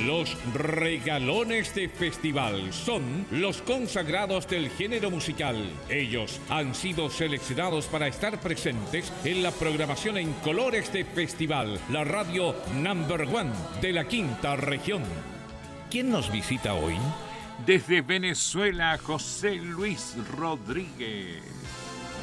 Los regalones de festival son los consagrados del género musical. Ellos han sido seleccionados para estar presentes en la programación en colores de festival, la radio #1 de la quinta región. ¿Quién nos visita hoy? Desde Venezuela, José Luis Rodríguez.